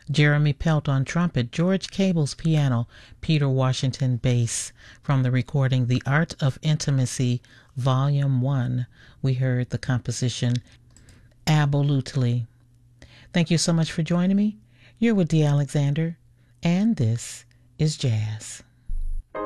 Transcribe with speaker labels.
Speaker 1: Jeremy Pelt on trumpet, George Cable's piano, Peter Washington bass. From the recording The Art of Intimacy, Volume 1, we heard the composition Absolutely. Thank you so much for joining me. You're with Dee Alexander, and this is Jazz.